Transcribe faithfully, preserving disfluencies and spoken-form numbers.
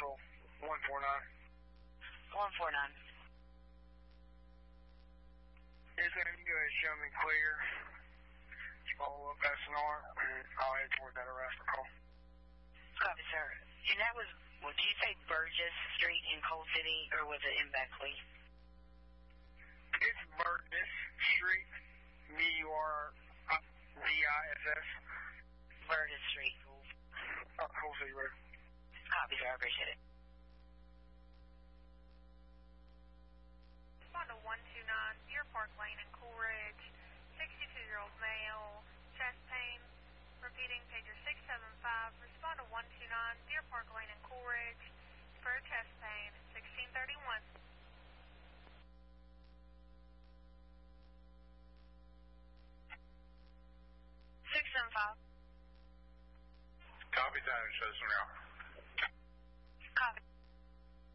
Central, one four nine. one four nine. Yes, ma'am, you go ahead and show me clear. Follow up S N R, and I'll head toward that arrest call. Copy, sir. And that was, well, did you say Burgess Street in Coal City, or was it in Beckley? It's Burgess Street, B U R D I S S. Burgess Street. Uh, Coal City Road. Copy, sir. I appreciate it. Respond to one two nine, Deer Park Lane in Coolridge. sixty-two-year-old male, chest pain. Repeating, pager six seven five. Respond to one two nine, Deer Park Lane in Coolridge. For chest pain, sixteen thirty-one. six seven five. Copy that, and shows now.